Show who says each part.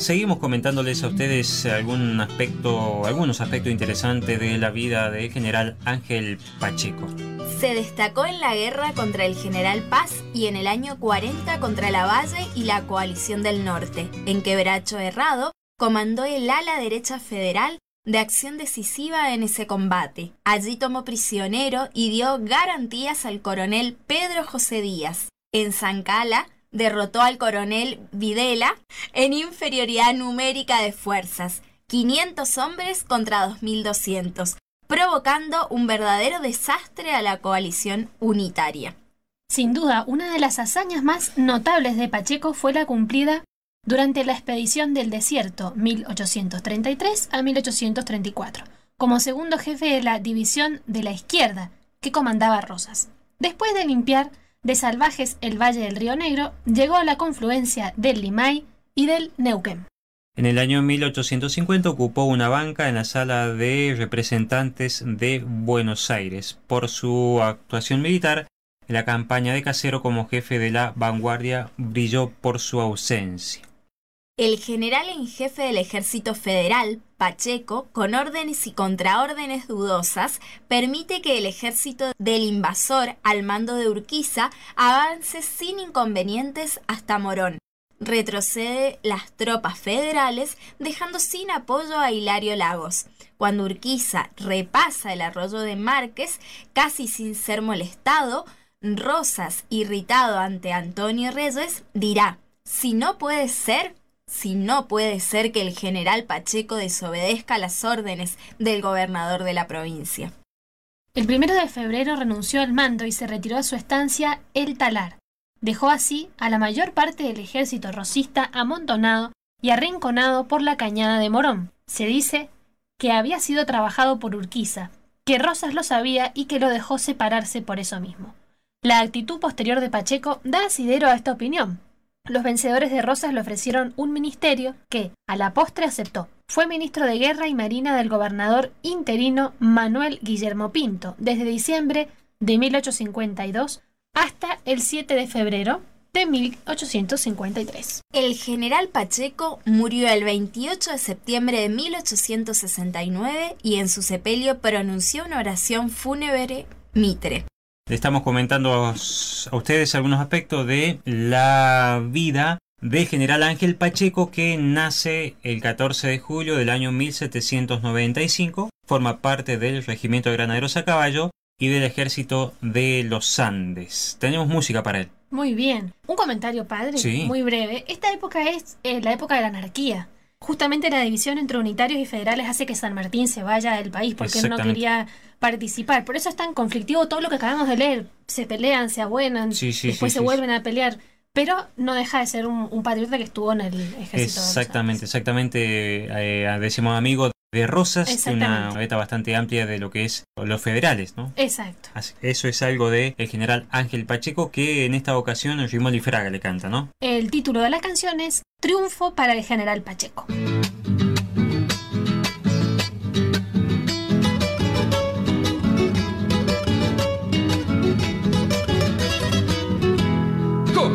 Speaker 1: Seguimos comentándoles a ustedes algunos aspectos interesantes de la vida del general Ángel Pacheco.
Speaker 2: Se destacó en la guerra contra el general Paz y en el año 40 contra Lavalle y la Coalición del Norte. En Quebracho Herrado comandó el ala derecha federal de acción decisiva en ese combate. Allí tomó prisionero y dio garantías al coronel Pedro José Díaz. En Zancala derrotó al coronel Videla en inferioridad numérica de fuerzas, 500 hombres contra 2.200, provocando un verdadero desastre a la coalición unitaria.
Speaker 3: Sin duda, una de las hazañas más notables de Pacheco fue la cumplida durante la expedición del desierto 1833 a 1834, como segundo jefe de la división de la izquierda, que comandaba Rosas. Después de limpiar de salvajes el valle del Río Negro, llegó a la confluencia del Limay y del Neuquén.
Speaker 1: En el año 1850 ocupó una banca en la Sala de Representantes de Buenos Aires. Por su actuación militar en la campaña de Caseros como jefe de la vanguardia, brilló por su ausencia.
Speaker 2: El general en jefe del Ejército Federal, Pacheco, con órdenes y contraórdenes dudosas, permite que el ejército del invasor al mando de Urquiza avance sin inconvenientes hasta Morón. Retrocede las tropas federales, dejando sin apoyo a Hilario Lagos. Cuando Urquiza repasa el arroyo de Márquez, casi sin ser molestado, Rosas, irritado ante Antonio Reyes, dirá: si no puede ser que el general Pacheco desobedezca las órdenes del gobernador de la provincia.
Speaker 3: El 1 de febrero renunció al mando y se retiró a su estancia El Talar. Dejó así a la mayor parte del ejército rosista amontonado y arrinconado por la cañada de Morón. Se dice que había sido trabajado por Urquiza, que Rosas lo sabía y que lo dejó separarse por eso mismo. La actitud posterior de Pacheco da asidero a esta opinión. Los vencedores de Rosas le ofrecieron un ministerio que, a la postre, aceptó. Fue ministro de Guerra y Marina del gobernador interino Manuel Guillermo Pinto, desde diciembre de 1852 hasta el 7 de febrero de 1853.
Speaker 2: El general Pacheco murió el 28 de septiembre de 1869 y en su sepelio pronunció una oración fúnebre Mitre.
Speaker 1: Le estamos comentando a ustedes algunos aspectos de la vida del general Ángel Pacheco, que nace el 14 de julio del año 1795, forma parte del Regimiento de Granaderos a Caballo y del Ejército de los Andes. Tenemos música para él.
Speaker 3: Muy bien. Un comentario, padre,
Speaker 1: sí,
Speaker 3: muy breve. Esta época es la época de la anarquía. Justamente la división entre unitarios y federales hace que San Martín se vaya del país porque él no quería participar. Por eso es tan conflictivo todo lo que acabamos de leer. Se pelean, se abuenan, después se vuelven a pelear. Pero no deja de ser un patriota que estuvo en el ejército.
Speaker 1: Exactamente. Decimos amigo de Rosas, una beta bastante amplia de lo que es los federales, ¿no?
Speaker 3: Exacto.
Speaker 1: Eso es algo de el general Ángel Pacheco, que en esta ocasión Rimoli Fraga le canta, ¿no?
Speaker 3: El título de la canción es Triunfo para el general Pacheco.